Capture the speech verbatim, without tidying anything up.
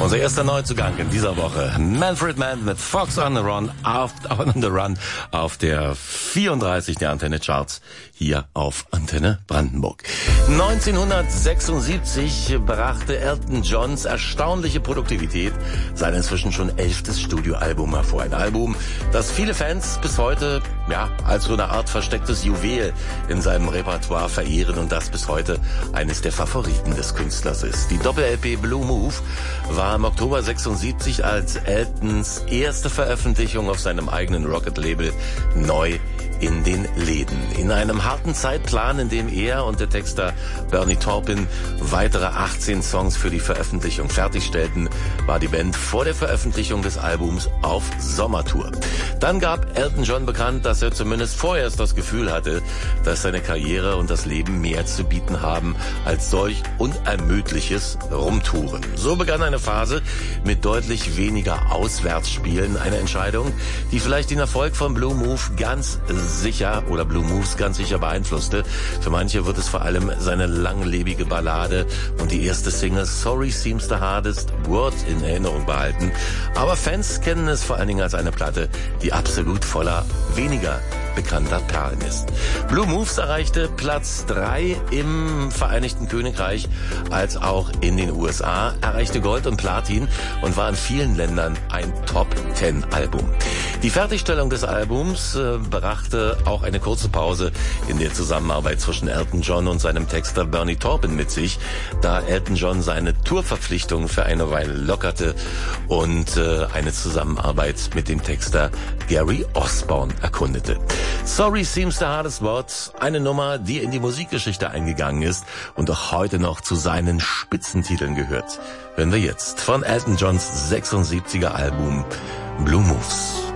Unser erster Neuzugang in dieser Woche, Manfred Mann mit Fox on the Run auf, on the Run auf der vierunddreißig der Antenne Charts hier auf Antenne Brandenburg. neunzehnhundertsechsundsiebzig brachte Elton Johns erstaunliche Produktivität sein inzwischen schon elftes Studioalbum hervor. Ein Album, das viele Fans bis heute ja als so eine Art verstecktes Juwel in seinem Repertoire verehren und das bis heute eines der Favoriten des Künstlers ist. Die Doppel-L P Blue Move war im Oktober sechsundsiebzig als Eltons erste Veröffentlichung auf seinem eigenen Rocket-Label neu in den Läden. In einem harten Zeitplan, in dem er und der Texter Bernie Taupin weitere achtzehn Songs für die Veröffentlichung fertigstellten, war die Band vor der Veröffentlichung des Albums auf Sommertour. Dann gab Elton John bekannt, dass er zumindest vorerst das Gefühl hatte, dass seine Karriere und das Leben mehr zu bieten haben als solch unermüdliches Rumtouren. So begann eine Phase mit deutlich weniger Auswärtsspielen, eine Entscheidung, die vielleicht den Erfolg von Blue Move ganz sicher oder Blue Moves ganz sicher beeinflusste. Für manche wird es vor allem seine langlebige Ballade und die erste Single Sorry Seems the Hardest Word in Erinnerung behalten. Aber Fans kennen es vor allen Dingen als eine Platte, die absolut voller weniger bekannter Perlen ist. Blue Moves erreichte Platz drei im Vereinigten Königreich als auch in den U S A, erreichte Gold und Platin und war in vielen Ländern ein Top Ten Album. Die Fertigstellung des Albums äh, brachte auch eine kurze Pause in der Zusammenarbeit zwischen Elton John und seinem Texter Bernie Taupin mit sich, da Elton John seine Tourverpflichtungen für eine Weile lockerte und äh, eine Zusammenarbeit mit dem Texter Gary Osborne erkundete. Sorry Seems the Hardest Word, eine Nummer, die in die Musikgeschichte eingegangen ist und auch heute noch zu seinen Spitzentiteln gehört. Hören wir jetzt von Elton Johns sechsundsiebziger Album Blue Moves.